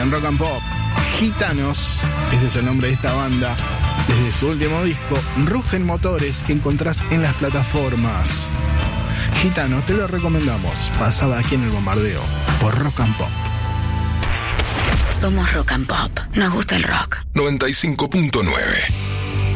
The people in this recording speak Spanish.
en Rock and Pop. Gitanos, ese es el nombre de esta banda. Desde su último disco, Rugen Motores, que encontrás en las plataformas. Gitanos, te lo recomendamos. Pasaba aquí en El Bombardeo, por Rock and Pop. Somos Rock and Pop. Nos gusta el rock. 95.9